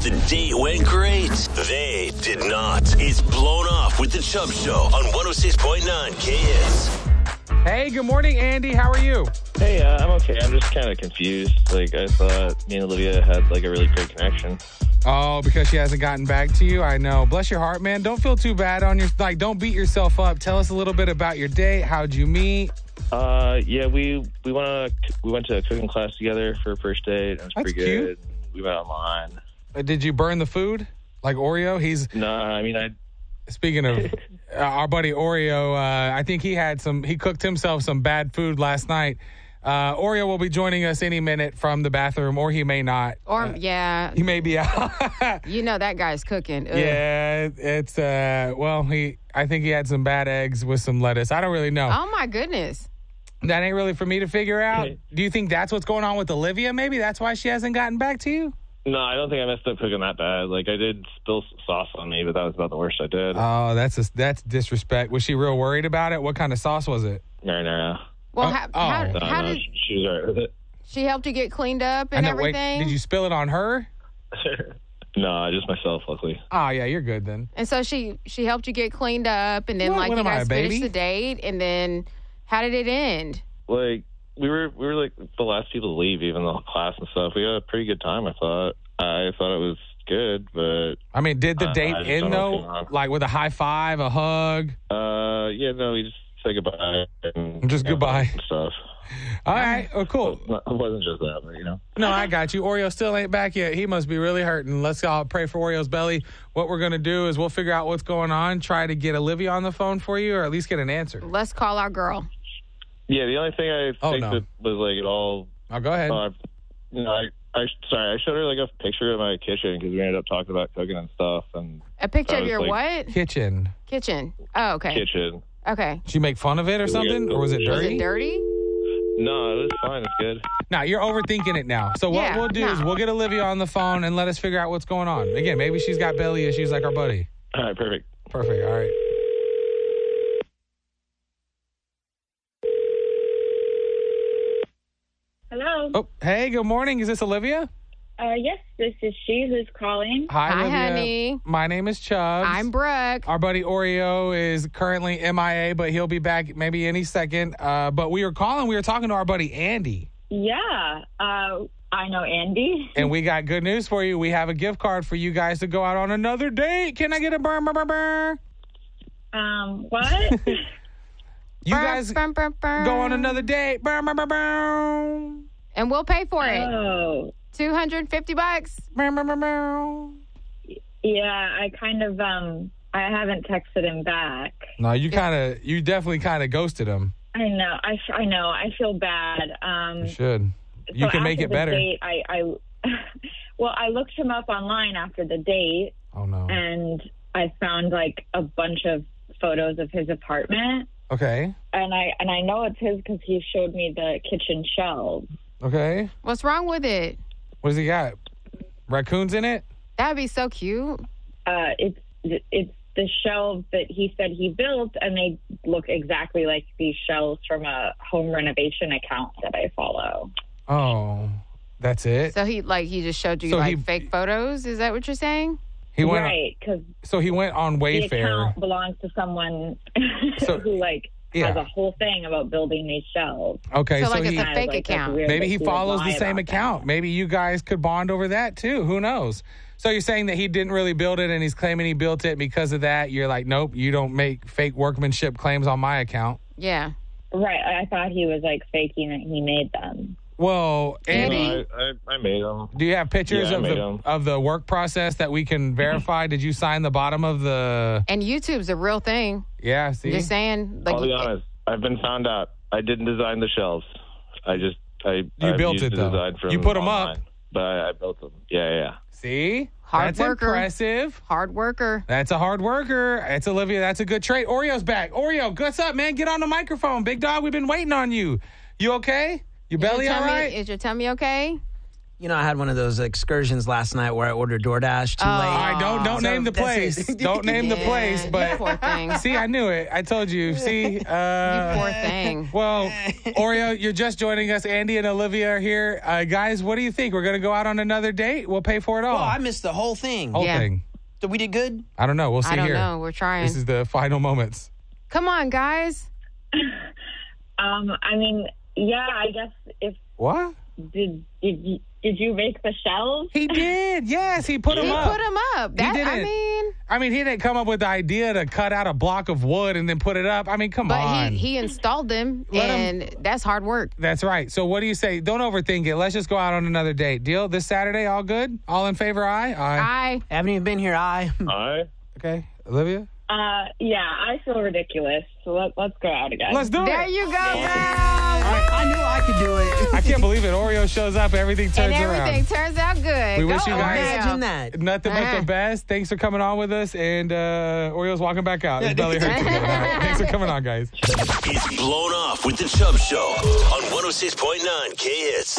the date went great. They did not. It's Blown Off with the Chubb Show on 106.9 KS. Hey, good morning, Andy. How are you? Hey, I'm okay. I'm just kind of confused. I thought me and Olivia had, a really great connection. Oh, because she hasn't gotten back to you? I know. Bless your heart, man. Don't feel too bad on your... don't beat yourself up. Tell us a little bit about your date. How'd you meet? Yeah, we went to a cooking class together for a first date. It was pretty good. Cute. We met online. Did you burn the food? Like Oreo? Speaking of our buddy Oreo, I think he cooked himself some bad food last night. Oreo will be joining us any minute from the bathroom, or he may not. He may be out. You know that guy's cooking. Ugh. Yeah, it's, I think he had some bad eggs with some lettuce. I don't really know. Oh, my goodness. That ain't really for me to figure out. Do you think that's what's going on with Olivia? Maybe that's why she hasn't gotten back to you? No, I don't think I messed up cooking that bad. I did spill sauce on me, but that was about the worst I did. Oh, that's disrespect. Was she real worried about it? What kind of sauce was it? Marinara. Well, how did she was all right with it? she helped you get cleaned up and everything? Did you spill it on her? No, just myself, luckily. Oh, yeah, you're good then. And so she helped you get cleaned up, and then you guys finished the date, and then how did it end? We were the last people to leave, even the class and stuff. We had a pretty good time, I thought. I thought it was good, but... I mean, did the date end, though? With a high five, a hug? Yeah, no, we just said goodbye. And just goodbye. And stuff. All right, cool. It wasn't just that, but, No, I got you. Oreo still ain't back yet. He must be really hurting. Let's all pray for Oreo's belly. What we're going to do is we'll figure out what's going on, try to get Olivia on the phone for you, or at least get an answer. Let's call our girl. Yeah, the only thing I think that was at all... Oh, go ahead. I showed her a picture of my kitchen because we ended up talking about cooking and stuff. And a picture of your what? Kitchen. Oh, okay. Kitchen. Okay. Did she make fun of it or something? Or was it dirty? Was it dirty? No, it was fine. It's good. Nah, you're overthinking it now. So what we'll do is we'll get Olivia on the phone and let us figure out what's going on. Again, maybe she's got belly issues like our buddy. All right, perfect. Perfect. All right. Hello. Oh, hey, good morning. Is this Olivia? Yes, this is she who's calling. Hi, Hi, Olivia. honey. My name is Chubbs. I'm Brooke. Our buddy Oreo is currently MIA, but he'll be back maybe any second. But we were talking to our buddy Andy. Yeah, I know Andy. And we got good news for you. We have a gift card for you guys to go out on another date. Can I get a burr? What? You guys go on another date. And we'll pay for it. Oh. $250. Yeah, I kind of, I haven't texted him back. No, you definitely kind of ghosted him. I know. I feel bad. You should. You can make it better. Date, I looked him up online after the date. Oh, no. And I found a bunch of photos of his apartment. Okay. And I know it's his because he showed me the kitchen shelves. Okay. What's wrong with it? What does he got? Raccoons in it? That'd be so cute. It's the shelves that he said he built, and they look exactly like these shelves from a home renovation account that I follow. Oh, that's it? So he just showed you fake photos? Is that what you're saying? Right, because he went on Wayfair. The account belongs to someone who has a whole thing about building these shelves. Okay, so it's a fake account. Maybe he follows the same account. That. Maybe you guys could bond over that too. Who knows? So you're saying that he didn't really build it and he's claiming he built it because of that. You're like, nope, you don't make fake workmanship claims on my account. Yeah. Right. I thought he was faking that he made them. Well, Andy, I made them. Do you have pictures of the work process that we can verify? Did you sign the bottom of the? And YouTube's a real thing. Yeah, see, just saying. I'll be honest. I've been found out. I didn't design the shelves. You built it though. You put them up, but I built them. Yeah. See, That's impressive. Hard worker. That's a hard worker. It's Olivia. That's a good trait. Oreo's back. Oreo, what's up, man? Get on the microphone, big dog. We've been waiting on you. You okay? Your belly all right? Is your tummy okay? You know, I had one of those excursions last night where I ordered DoorDash too late. All right, don't name the place. Don't name the place. But poor thing. See, I knew it. I told you. See, You poor thing. Well, Oreo, you're just joining us. Andy and Olivia are here. Guys, what do you think? We're going to go out on another date? We'll pay for it all. Well, I missed the whole thing. Whole thing. So we did good? I don't know. We'll see I don't here. know. We're trying. This is the final moments. Come on, guys. I mean, yeah, I guess if What? did you make the shelves? He did. Yes, he put them up. He put them up. That, didn't. I mean, he didn't come up with the idea to cut out a block of wood and then put it up. I mean, come on. But he installed them, and that's hard work. That's right. So what do you say? Don't overthink it. Let's just go out on another date. Deal? This Saturday, all good? All in favor, aye? Aye. Haven't even been here, Aye. Okay. Olivia? Yeah, I feel ridiculous. So let's go out again. Let's do it. There you go, girl. I knew I could do it. I can't believe it. Oreo shows up. Everything turns And everything around. turns out good. We wish you guys Imagine that. nothing but the best. Thanks for coming on with us. And Oreo's walking back out. His belly hurts again. All right. Thanks for coming on, guys. It's Blown Off with the Chubb Show on 106.9 KHits.